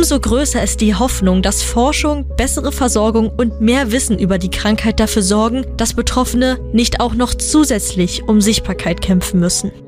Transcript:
Umso größer ist die Hoffnung, dass Forschung, bessere Versorgung und mehr Wissen über die Krankheit dafür sorgen, dass Betroffene nicht auch noch zusätzlich um Sichtbarkeit kämpfen müssen.